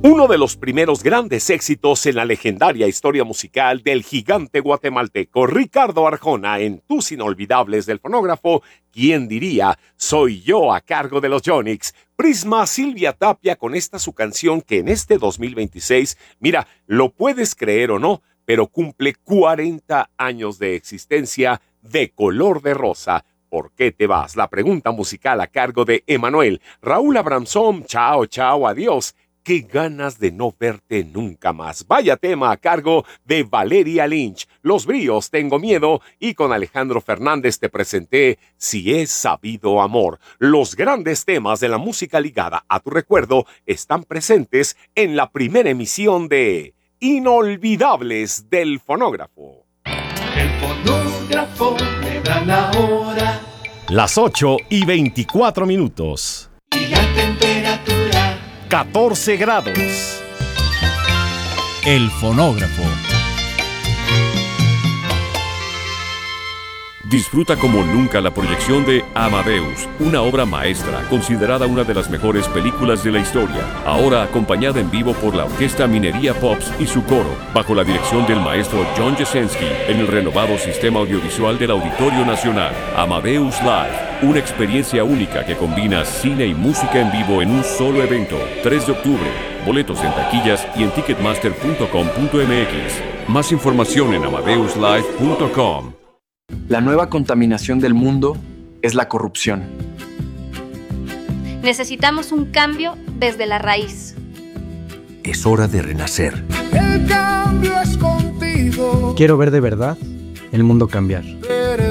Uno de los primeros grandes éxitos en la legendaria historia musical del gigante guatemalteco Ricardo Arjona en Tus Inolvidables del Fonógrafo, ¿quién diría? Soy yo a cargo de los Yonix. Prisma Silvia Tapia con esta su canción que en este 2026, mira, lo puedes creer o no, pero cumple 40 años de existencia de color de rosa. ¿Por qué te vas? La pregunta musical a cargo de Emanuel. Raúl Abramson, chao, chao, adiós. Qué ganas de no verte nunca más. Vaya tema a cargo de Valeria Lynch. Los bríos, tengo miedo. Y con Alejandro Fernández te presenté Si es sabido amor. Los grandes temas de la música ligada a tu recuerdo están presentes en la primera emisión de Inolvidables del Fonógrafo. El fonógrafo me da la hora. Las 8:24. Y la temperatura 14 grados. El fonógrafo. Disfruta como nunca la proyección de Amadeus, una obra maestra considerada una de las mejores películas de la historia, ahora acompañada en vivo por la Orquesta Minería Pops y su coro, bajo la dirección del maestro John Jasenski, en el renovado sistema audiovisual del Auditorio Nacional. Amadeus Live, una experiencia única que combina cine y música en vivo en un solo evento. 3 de octubre, boletos en taquillas y en ticketmaster.com.mx. Más información en amadeuslive.com. La nueva contaminación del mundo es la corrupción. Necesitamos un cambio desde la raíz. Es hora de renacer. El cambio es contigo. Quiero ver de verdad el mundo cambiar.